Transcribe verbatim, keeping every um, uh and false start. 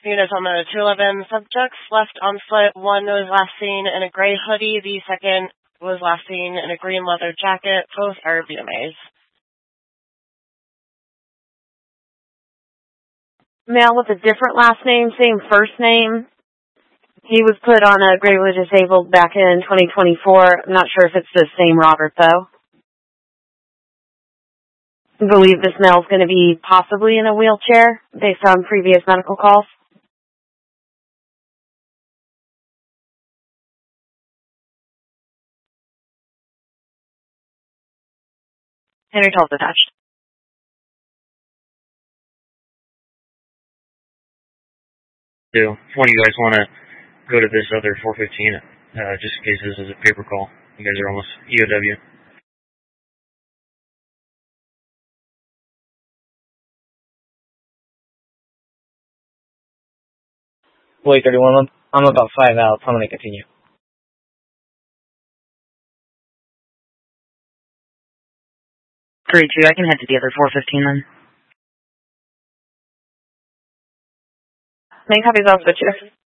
Unit Alma two eleven, subjects left on foot. One was last seen in a gray hoodie. The second was last seen in a green leather jacket. Both are B M As. Male with a different last name, same first name. He was put on a gravely disabled back in twenty twenty-four. I'm not sure if it's the same Robert, though. I believe this male is going to be possibly in a wheelchair based on previous medical calls. Henry Toll's attached. Do one of you guys want to go to this other four fifteen, uh, just in case this is a paper call? You guys are almost E O W. Wait, thirty-one, I'm about five out, so I'm going to continue. three two, I can head to the other four fifteen then. Main copies, I'll switch here.